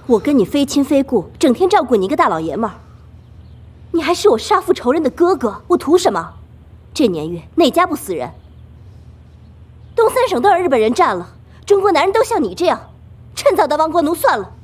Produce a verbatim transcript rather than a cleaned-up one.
我跟你非亲非故，整天照顾你一个大老爷们儿，你还是我杀父仇人的哥哥，我图什么？这年月哪家不死人？东三省都让日本人占了，中国男人都像你这样，趁早当亡国奴算了。